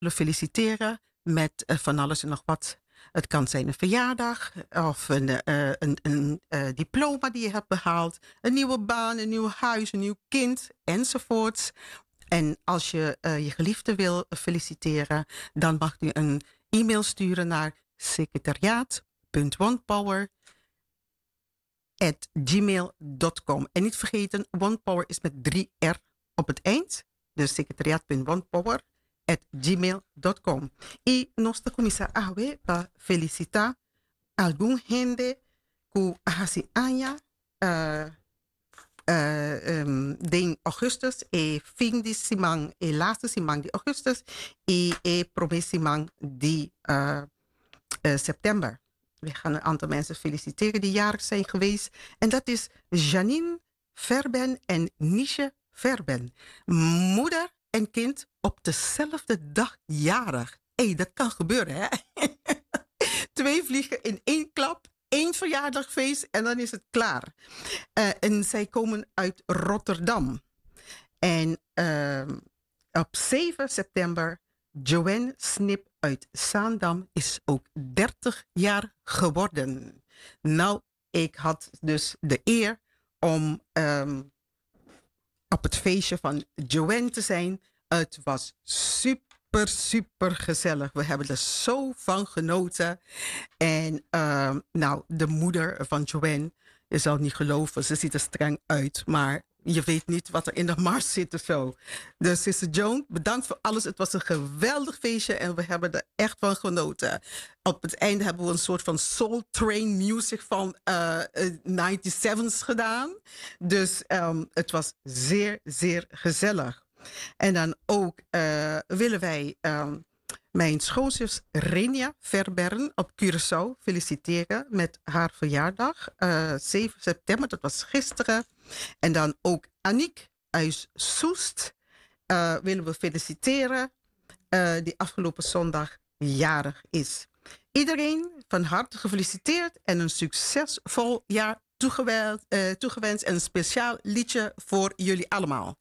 willen feliciteren met van alles en nog wat. Het kan zijn een verjaardag of een diploma die je hebt behaald, een nieuwe baan, een nieuw huis, een nieuw kind enzovoorts. En als je je geliefde wil feliciteren, dan mag u een e-mail sturen naar secretariaat.onepower@gmail.com. En niet vergeten, OnePower is met 3 R op het eind. Dus secretariaat.onepower@gmail.com. Y nuestra comisa ahwe pa felicita algún gente ku hasi anya de augustus fin di simang laatste simang di augustus promes simang di september. We gaan een aantal mensen feliciteren die jarig zijn geweest. En dat is Janine Verben en Nische Verben. Moeder en kind op dezelfde dag jarig. Dat kan gebeuren, hè? 2 vliegen in 1 klap. 1 verjaardagfeest en dan is het klaar. En zij komen uit Rotterdam. En op 7 september, Joanne Snip uit Zaandam is ook 30 jaar geworden. Nou, ik had dus de eer om op het feestje van Joanne te zijn. Het was super gezellig. We hebben er zo van genoten. En nou, de moeder van Joanne, je zal het niet geloven, ze ziet er streng uit, maar je weet niet wat er in de mars zit of zo. Dus Sister Joan, bedankt voor alles. Het was een geweldig feestje en we hebben er echt van genoten. Op het einde hebben we een soort van Soul Train music van 97's gedaan. Dus het was zeer gezellig. En dan ook willen wij mijn schoonzus Renia Verbern op Curaçao feliciteren met haar verjaardag. 7 september, dat was gisteren. En dan ook Aniek uit Soest willen we feliciteren. Die afgelopen zondag jarig is. Iedereen van harte gefeliciteerd en een succesvol jaar toegewenst. En een speciaal liedje voor jullie allemaal.